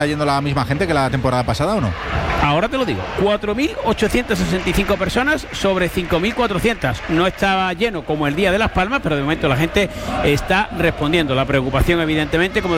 yendo la misma gente que la temporada pasada o no? Ahora te lo digo, 4.865 personas sobre 5.400. No estaba lleno como el día de Las Palmas, pero de momento la gente está respondiendo. La preocupación, evidentemente, como